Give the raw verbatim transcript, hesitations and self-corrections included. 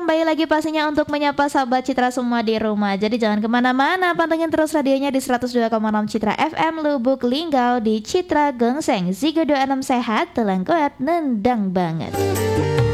kembali lagi pastinya untuk menyapa sahabat Citra semua di rumah. Jadi jangan kemana-mana, pantengin terus radionya di seratus dua koma enam Citra F M Lubuk Linggau di Citra Gengseng. Zigo dua puluh enam sehat, telang kuat, nendang banget.